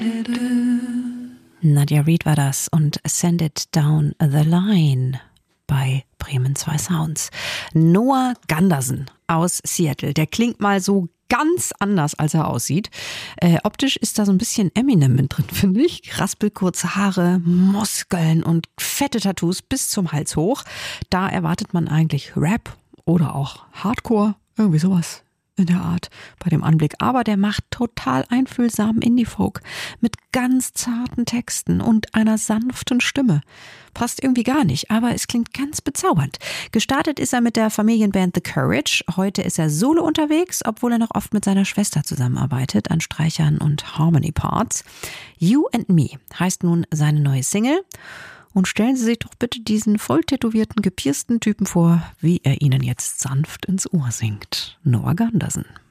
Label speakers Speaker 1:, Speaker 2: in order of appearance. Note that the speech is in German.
Speaker 1: Nadja Reed war das und Send It Down the Line bei Bremen 2 Sounds. Noah Gundersen aus Seattle, der klingt mal so ganz anders, als er aussieht. Optisch ist da so ein bisschen Eminem mit drin, finde ich. Raspelkurze Haare, Muskeln und fette Tattoos bis zum Hals hoch. Da erwartet man eigentlich Rap oder auch Hardcore, irgendwie sowas in der Art bei dem Anblick. Aber der macht total einfühlsamen Indie-Folk mit ganz zarten Texten und einer sanften Stimme. Passt irgendwie gar nicht, aber es klingt ganz bezaubernd. Gestartet ist er mit der Familienband The Courage. Heute ist er solo unterwegs, obwohl er noch oft mit seiner Schwester zusammenarbeitet an Streichern und Harmony Parts. You and Me heißt nun seine neue Single. Und stellen Sie sich doch bitte diesen voll tätowierten, gepiersten Typen vor, wie er Ihnen jetzt sanft ins Ohr singt. Noah Gundersen.